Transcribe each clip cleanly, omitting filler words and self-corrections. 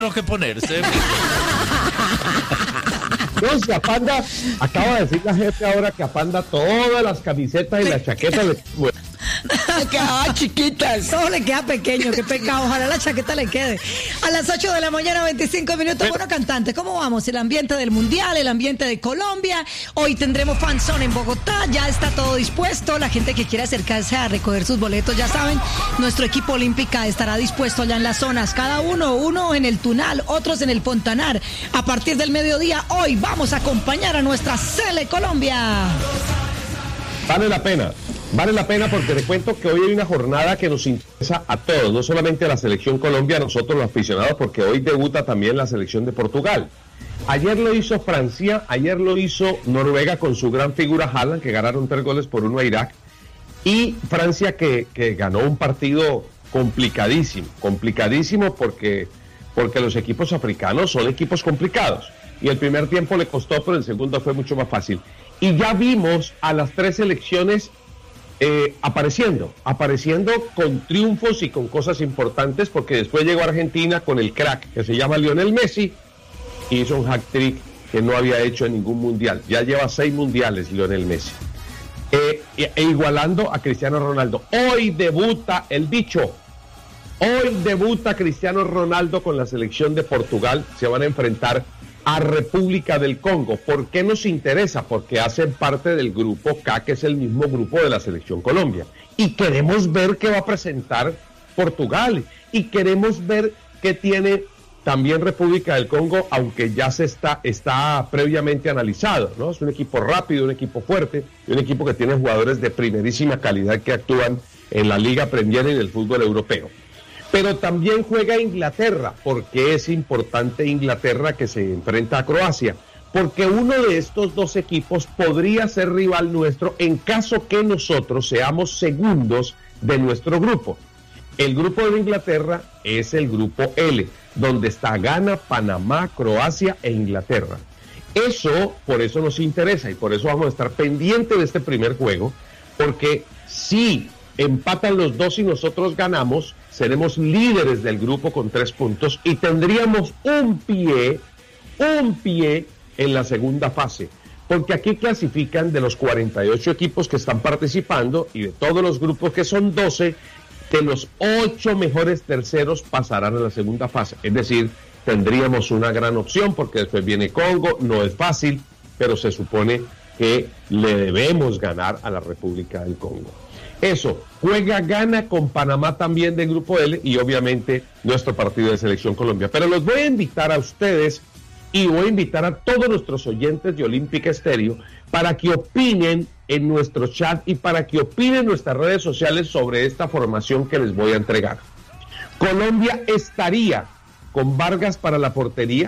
que ponerse. No, si a Panda, acaba de decir la jefe ahora que a Panda todas las camisetas y las chaquetas le... Quedaban chiquitas. Todo le queda pequeño, qué pecado. Ojalá la chaqueta le quede. A las 8 de la mañana, 25 minutos. Bueno, cantante, ¿cómo vamos? El ambiente del Mundial, el ambiente de Colombia. Hoy tendremos fanzone en Bogotá. Ya está todo dispuesto. La gente que quiera acercarse a recoger sus boletos, ya saben, nuestro equipo olímpica estará dispuesto allá en las zonas. Cada uno en el Tunal, otros en el Fontanar. A partir del mediodía, hoy vamos a acompañar a nuestra Sele Colombia. Vale la pena porque te cuento que hoy hay una jornada que nos interesa a todos, no solamente a la selección Colombia, a nosotros los aficionados, porque hoy debuta también la selección de Portugal. Ayer lo hizo Francia, ayer lo hizo Noruega con su gran figura Haaland, que ganaron 3-1 a Irak, y Francia que ganó un partido complicadísimo porque los equipos africanos son equipos complicados. Y el primer tiempo le costó, pero el segundo fue mucho más fácil. Y ya vimos a las tres selecciones apareciendo con triunfos y con cosas importantes, porque después llegó Argentina con el crack que se llama Lionel Messi, y hizo un hat-trick que no había hecho en ningún mundial. Ya lleva 6 mundiales Lionel Messi. Igualando a Cristiano Ronaldo. Hoy debuta el bicho. Hoy debuta Cristiano Ronaldo con la selección de Portugal. Se van a enfrentar a República del Congo. ¿Por qué nos interesa? Porque hacen parte del grupo K, que es el mismo grupo de la selección Colombia. Y queremos ver qué va a presentar Portugal. Y queremos ver qué tiene también República del Congo, aunque ya está previamente analizado, ¿no? Es un equipo rápido, un equipo fuerte, y un equipo que tiene jugadores de primerísima calidad que actúan en la Liga Premier y en el fútbol europeo. Pero también juega Inglaterra. Porque es importante Inglaterra, que se enfrenta a Croacia? Porque uno de estos dos equipos podría ser rival nuestro en caso que nosotros seamos segundos de nuestro grupo. El grupo de Inglaterra es el grupo L, donde está Ghana, Panamá, Croacia e Inglaterra. Por eso nos interesa, y por eso vamos a estar pendientes de este primer juego, porque si empatan los dos y nosotros ganamos, seremos líderes del grupo con 3 puntos y tendríamos un pie en la segunda fase, porque aquí clasifican de los 48 equipos que están participando y de todos los grupos, que son 12, que los 8 mejores terceros pasarán a la segunda fase. Es decir, tendríamos una gran opción, porque después viene Congo. No es fácil, pero se supone que le debemos ganar a la República del Congo. Eso, juega Ghana con Panamá también del grupo L, y obviamente nuestro partido de Selección Colombia. Pero los voy a invitar a ustedes y voy a invitar a todos nuestros oyentes de Olímpica Estéreo para que opinen en nuestro chat y para que opinen en nuestras redes sociales sobre esta formación que les voy a entregar. Colombia estaría con Vargas para la portería.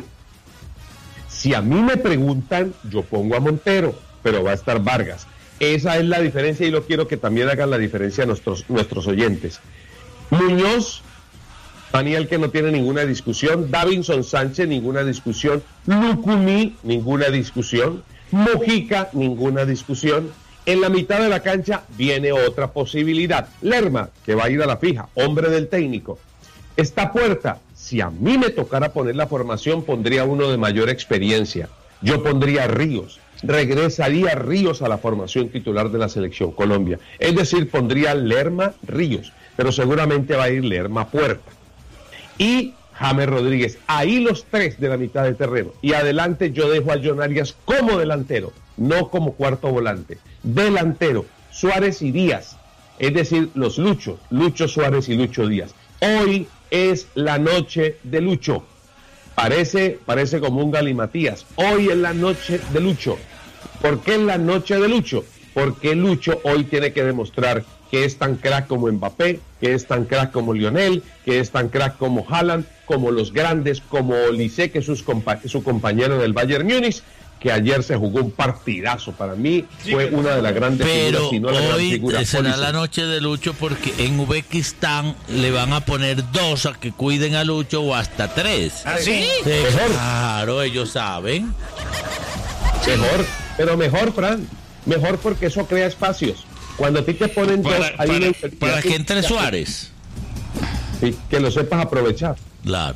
Si a mí me preguntan, yo pongo a Montero, pero va a estar Vargas. Esa es la diferencia, y lo quiero que también hagan la diferencia nuestros oyentes. Muñoz, Daniel, que no tiene ninguna discusión. Davinson Sánchez, ninguna discusión. Lucumí, ninguna discusión. Mojica, ninguna discusión. En la mitad de la cancha viene otra posibilidad. Lerma, que va a ir a la fija, hombre del técnico. Esta Puerta, si a mí me tocara poner la formación, pondría uno de mayor experiencia. Yo pondría a Ríos. Regresaría Ríos a la formación titular de la Selección Colombia. Es decir, pondría Lerma, Ríos, pero seguramente va a ir Lerma, Puerta. Y James Rodríguez. Ahí los 3 de la mitad del terreno. Y adelante yo dejo a John Arias como delantero, no como cuarto volante. Delantero, Suárez y Díaz. Es decir, los Luchos, Lucho Suárez y Lucho Díaz. Hoy es la noche de Lucho. Parece como un galimatías. Hoy es la noche de Lucho. ¿Por qué es la noche de Lucho? Porque Lucho hoy tiene que demostrar que es tan crack como Mbappé, que es tan crack como Lionel, que es tan crack como Haaland, como los grandes, como Olise, que es su compañero del Bayern Múnich, que ayer se jugó un partidazo. Para mí fue una de las grandes figuras, si no la gran figura. Pero hoy será la noche de Lucho, porque en Uzbekistán le van a poner 2 a que cuiden a Lucho, o hasta 3. ¿Ah, sí? Mejor. Claro, ellos saben. Mejor, Fran. Mejor, porque eso crea espacios. Cuando a ti te ponen 2... Para que entre Suárez. Sí, que lo sepas aprovechar. Claro.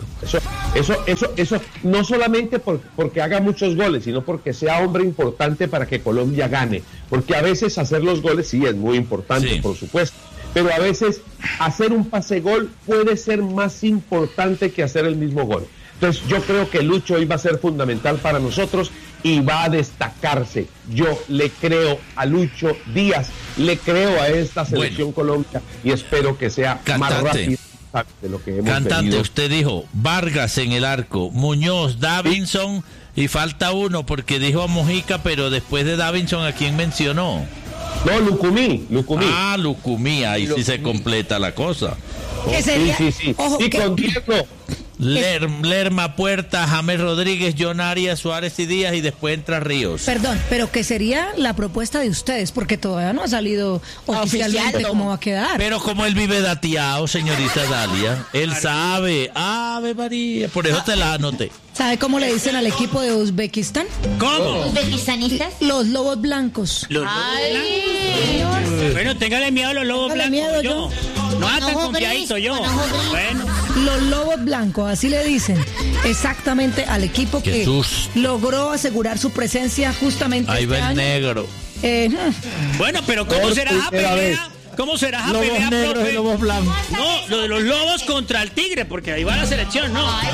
Eso no solamente porque haga muchos goles, sino porque sea hombre importante para que Colombia gane. Porque a veces hacer los goles sí es muy importante, Sí. por supuesto. Pero a veces hacer un pase gol puede ser más importante que hacer el mismo gol. Entonces yo creo que Lucho hoy va a ser fundamental para nosotros y va a destacarse. Yo le creo a Lucho Díaz, le creo a esta selección Colombia y espero que sea más rápido de lo que hemos Cantante, tenido. usted dijo Vargas en el arco, Muñoz, Davinson y falta uno porque dijo a Mojica, pero después de Davinson, ¿a quién mencionó? No, Lucumí. Ah, Lucumí, ahí sí se completa la cosa. ¿Qué sería? Sí. Ojo, Y que- con Diego. Lerma, Puerta, James Rodríguez, John Arias, Suárez y Díaz y después entra Ríos. Perdón, pero ¿qué sería la propuesta de ustedes? Porque todavía no ha salido oficialmente Oficial, cómo va a quedar. Pero como él vive dateado, señorita Dalia, él sabe. Ave María, por eso te la anoté. ¿Sabe cómo le dicen al equipo de Uzbekistán? ¿Cómo? ¿Uzbekistanistas? Los lobos blancos. Los Bueno, téngale miedo a los lobos Téngale blancos. miedo, Yo. No es tan ojo confiadito gris, yo. con ojo gris. Bueno. Los lobos blancos, así le dicen exactamente al equipo que Jesús. logró asegurar su presencia justamente Ahí este va el año. negro. Bueno, pero ¿cómo Por será esa primera pelea? vez. ¿Cómo será esa Lobos pelea, negros profe? y lobos blancos. No, lo de los lobos contra el tigre, porque ahí va la selección, ¿no? Ay,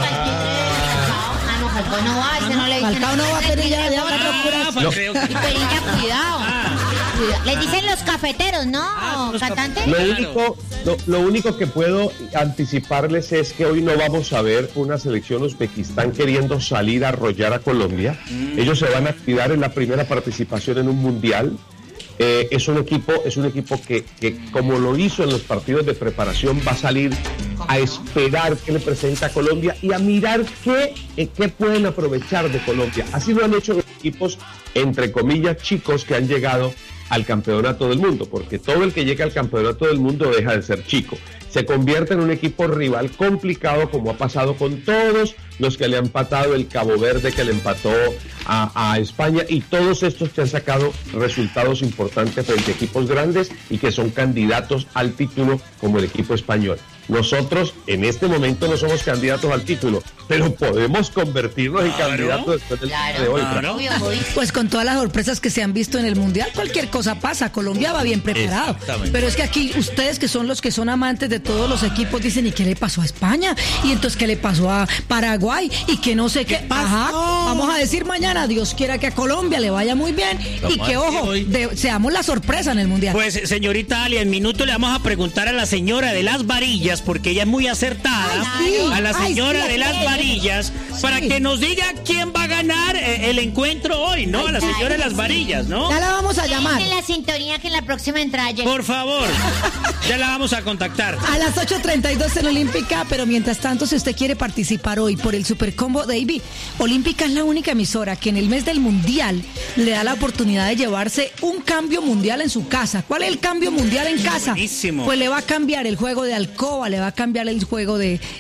Falcao no va, ese no le dice Falcao no va, nada. pero ya Ah, Y Perilla, cuidado. Cuidado. Les dicen los cafeteros, ¿no, los cantante? Lo único que puedo anticiparles es que hoy no vamos a ver una selección Uzbekistán queriendo salir a arrollar a Colombia. Ellos se van a activar en la primera participación en un mundial. Es un equipo que como lo hizo en los partidos de preparación va a salir a esperar qué le presenta a Colombia y a mirar qué pueden aprovechar de Colombia. Así lo han hecho los equipos, entre comillas, chicos que han llegado al campeonato del mundo, porque todo el que llega al campeonato del mundo deja de ser chico. Se convierte en un equipo rival complicado, como ha pasado con todos los que le han empatado, el Cabo Verde que le empató a España, y todos estos que han sacado resultados importantes frente a equipos grandes y que son candidatos al título, como el equipo español. Nosotros en este momento no somos candidatos al título, pero podemos convertirnos en candidatos después del día de hoy. Claro. Pues con todas las sorpresas que se han visto en el Mundial, cualquier cosa pasa. Colombia va bien preparado. Exactamente. Pero es que aquí ustedes que son los que son amantes de todos los equipos dicen, ¿y qué le pasó a España? ¿Y entonces qué le pasó a Paraguay? Y que no sé qué. Ajá. Vamos a decir mañana, Dios quiera que a Colombia le vaya muy bien y que, ojo, seamos la sorpresa en el Mundial. Pues, señorita Ali, en minuto le vamos a preguntar a la señora de las varillas, porque ella es muy acertada, Ay, sí. a la Ay, señora sí, de las sí. varillas, para Sí. que nos diga quién va a ganar el encuentro hoy, ¿no? A la señora de las varillas, ¿no? Ya la vamos a llamar. En la sintonía que en la próxima entrada llega. Por favor, ya la vamos a contactar. A las 8:32 en Olímpica, pero mientras tanto, si usted quiere participar hoy por el Supercombo Davy, Olímpica es la única emisora que en el mes del Mundial le da la oportunidad de llevarse un cambio mundial en su casa. ¿Cuál es el cambio mundial en casa? Buenísimo. Pues le va a cambiar el juego de alcoba, le va a cambiar el juego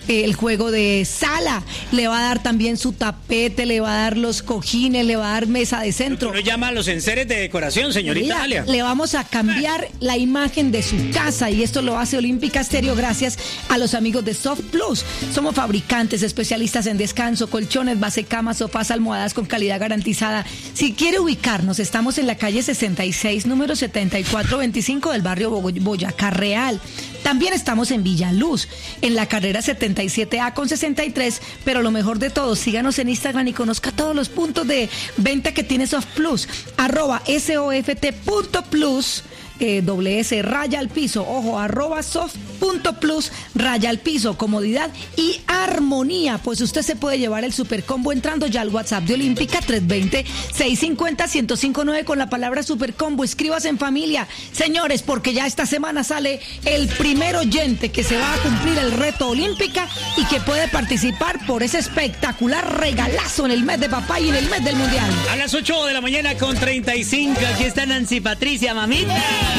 de sala, le va a dar también su tapete, le va a dar los cojines, le va a dar mesa de centro. Uno llama a los enseres de decoración, señorita Mira, Alia. le vamos a cambiar la imagen de su casa y esto lo hace Olímpica Stereo gracias a los amigos de Soft Plus. Somos fabricantes especialistas en descanso, colchones, base camas, sofás, almohadas con calidad garantizada. Si quiere ubicarnos, estamos en la calle 66, número 7425 del barrio Boyacá Real. También estamos en Villaluz, en la carrera 77A con 63, pero lo mejor de todo, síganos en Instagram y conozca todos los puntos de venta que tiene Soft Plus, @soft.plus, @S _ piso, ojo, @soft.plus _ comodidad y armonía. Pues usted se puede llevar el Supercombo entrando ya al WhatsApp de Olímpica 320-650-1059 con la palabra Supercombo. Escríbase en familia, señores, porque ya esta semana sale el primer oyente que se va a cumplir el reto Olímpica y que puede participar por ese espectacular regalazo en el mes de papá y en el mes del Mundial. A las 8 de la mañana con 35, aquí está Nancy Patricia, mamita.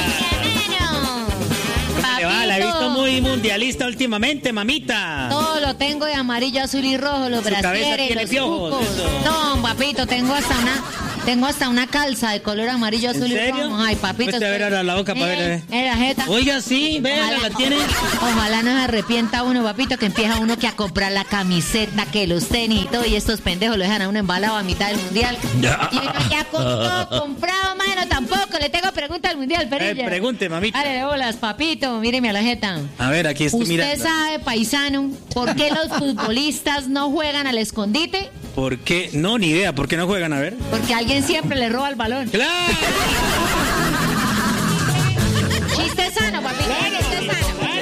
¿Cómo le va? La he visto muy mundialista últimamente, mamita. Todo lo tengo de amarillo, azul y rojo, los Su cabeza brasieres, tiene los piojos, cucos. eso. No, papito, tengo hasta Tengo hasta una calza de color amarillo, azul y rojo. Ay, papito. Vete a ver ahora la boca para ver. La jeta. Oiga, sí, véala, la tiene. Ojalá no se arrepienta uno, papito, que empieza uno que a comprar la camiseta, que los tenis y todo, y estos pendejos lo dejan a uno embalado a mitad del mundial. Y uno ya con todo comprado, mano, tampoco. Le tengo pregunta al mundial, Perilla. Pregunte, mamita. Dale, bolas, papito, míreme a la jeta. A ver, aquí estoy mirando. ¿Usted sabe, paisano, por qué los futbolistas no juegan al escondite? ¿Por qué? No, ni idea. ¿Por qué no juegan? A ver. Porque alguien siempre le roba el balón. ¡Claro! Chiste sano, papi. Chiste sano.